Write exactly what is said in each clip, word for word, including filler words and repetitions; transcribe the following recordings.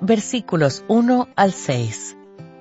versículos uno al seis.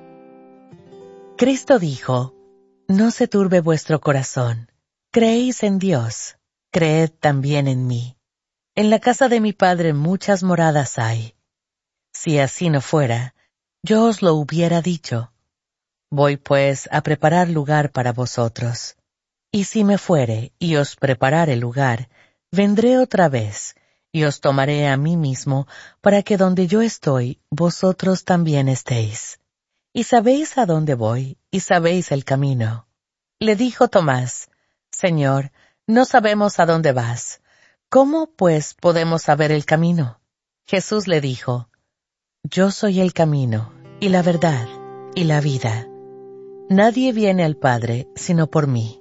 Cristo dijo: No se turbe vuestro corazón. Creéis en Dios, creed también en mí. En la casa de mi Padre muchas moradas hay. Si así no fuera, yo os lo hubiera dicho. Voy pues a preparar lugar para vosotros. Y si me fuere y os preparare lugar, vendré otra vez, y os tomaré a mí mismo, para que donde yo estoy, vosotros también estéis. Y sabéis a dónde voy, y sabéis el camino. Le dijo Tomás: Señor, no sabemos a dónde vas. ¿Cómo, pues, podemos saber el camino? Jesús le dijo: Yo soy el camino, y la verdad, y la vida. Nadie viene al Padre sino por mí.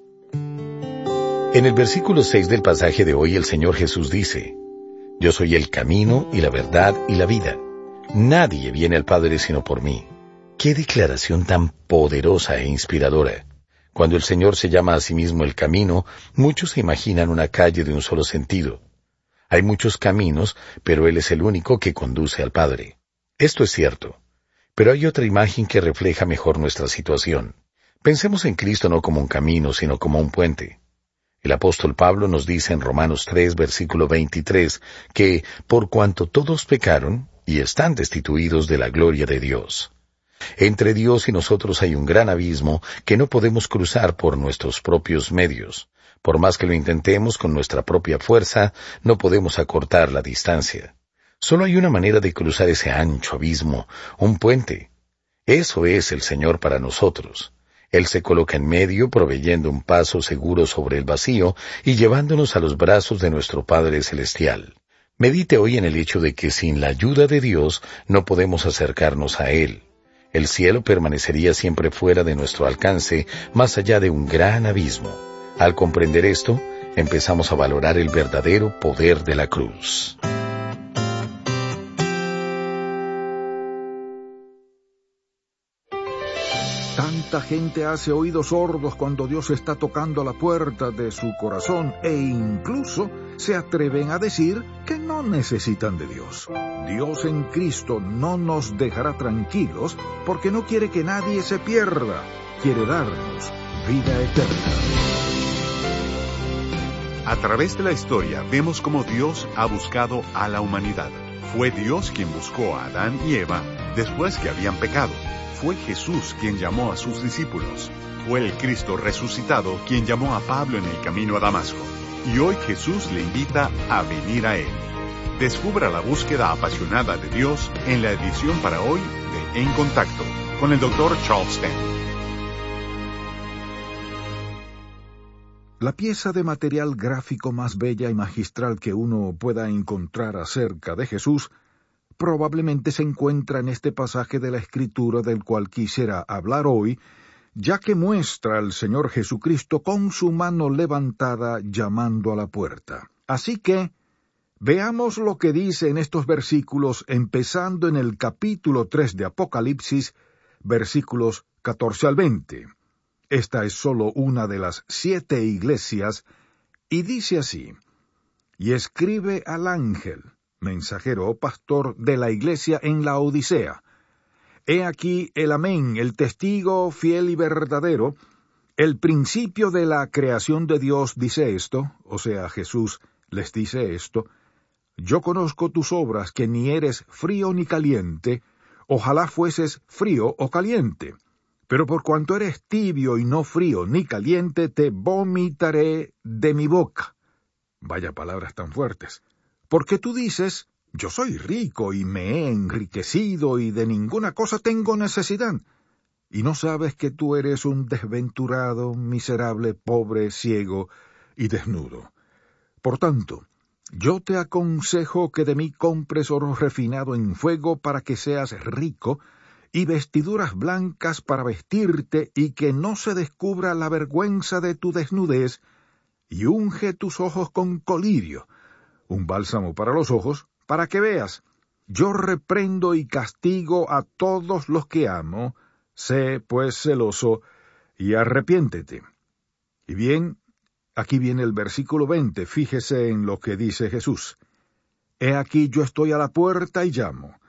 En el versículo seis del pasaje de hoy el Señor Jesús dice: Yo soy el camino y la verdad y la vida. Nadie viene al Padre sino por mí. ¡Qué declaración tan poderosa e inspiradora! Cuando el Señor se llama a sí mismo el camino, muchos se imaginan una calle de un solo sentido. Hay muchos caminos, pero Él es el único que conduce al Padre. Esto es cierto. Pero hay otra imagen que refleja mejor nuestra situación. Pensemos en Cristo no como un camino, sino como un puente. El apóstol Pablo nos dice en Romanos tres, versículo veintitrés, que por cuanto todos pecaron y están destituidos de la gloria de Dios. Entre Dios y nosotros hay un gran abismo que no podemos cruzar por nuestros propios medios. Por más que lo intentemos con nuestra propia fuerza, no podemos acortar la distancia. Solo hay una manera de cruzar ese ancho abismo, un puente. Eso es el Señor para nosotros. Él se coloca en medio, proveyendo un paso seguro sobre el vacío y llevándonos a los brazos de nuestro Padre Celestial. Medite hoy en el hecho de que sin la ayuda de Dios no podemos acercarnos a Él. El cielo permanecería siempre fuera de nuestro alcance, más allá de un gran abismo. Al comprender esto, empezamos a valorar el verdadero poder de la cruz. Tanta gente hace oídos sordos cuando Dios está tocando la puerta de su corazón e incluso se atreven a decir que no necesitan de Dios. Dios en Cristo no nos dejará tranquilos porque no quiere que nadie se pierda. Quiere darnos vida eterna. A través de la historia vemos cómo Dios ha buscado a la humanidad. Fue Dios quien buscó a Adán y Eva después que habían pecado. Fue Jesús quien llamó a sus discípulos. Fue el Cristo resucitado quien llamó a Pablo en el camino a Damasco. Y hoy Jesús le invita a venir a Él. Descubra la búsqueda apasionada de Dios en la edición para hoy de En Contacto, con el doctor Charles Stanley. La pieza de material gráfico más bella y magistral que uno pueda encontrar acerca de Jesús probablemente se encuentra en este pasaje de la Escritura del cual quisiera hablar hoy, ya que muestra al Señor Jesucristo con su mano levantada llamando a la puerta. Así que, veamos lo que dice en estos versículos, empezando en el capítulo tres de Apocalipsis, versículos catorce al veinte. Esta es solo una de las siete iglesias, y dice así: Y escribe al ángel, mensajero o pastor de la iglesia en la Odisea. He aquí el Amén, el testigo fiel y verdadero, el principio de la creación de Dios dice esto, o sea, Jesús les dice esto: Yo conozco tus obras, que ni eres frío ni caliente, ojalá fueses frío o caliente. Pero por cuanto eres tibio y no frío ni caliente, te vomitaré de mi boca. Vaya palabras tan fuertes. Porque tú dices: yo soy rico y me he enriquecido y de ninguna cosa tengo necesidad. Y no sabes que tú eres un desventurado, miserable, pobre, ciego y desnudo. Por tanto, yo te aconsejo que de mí compres oro refinado en fuego para que seas rico, y vestiduras blancas para vestirte, y que no se descubra la vergüenza de tu desnudez, y unge tus ojos con colirio, un bálsamo para los ojos, para que veas. Yo reprendo y castigo a todos los que amo. Sé, pues, celoso, y arrepiéntete. Y bien, aquí viene el versículo veinte, fíjese en lo que dice Jesús. He aquí yo estoy a la puerta y llamo.